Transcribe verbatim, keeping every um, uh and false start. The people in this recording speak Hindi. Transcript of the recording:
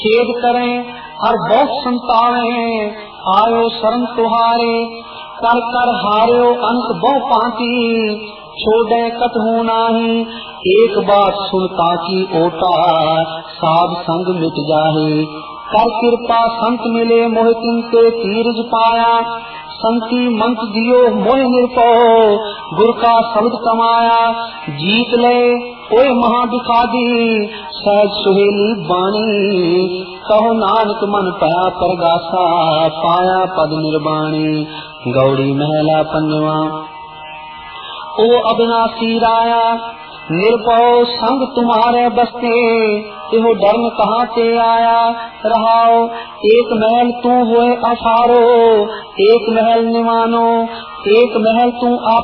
छेद करें हर बहुत संतावे, आयो शरण तुहारे, कर कर हार्यो अंक बहु पाती, छोड़े कतहु नाही, एक बात सुनता की ओटा, साध संग मिट जाहे, कर कृपा संत मिले मोह तिनके तीरज पाया, संति मंत दियो मोह निरपो, गुर का शब्द कमाया, जीत ले ओए महादिखादी, सहज सुहेली बाणी, कहो नानक मन पाया परगासा, पाया पद निर्वाणी। गौड़ी महला पंजवा। ओ अविनाशी राया, निर्भय संग तुम्हारे बसते, एहो डरन कहाँ ते आया, रहाओ एक महल तू हुए अठारो, एक महल निवानो, एक महल तू आप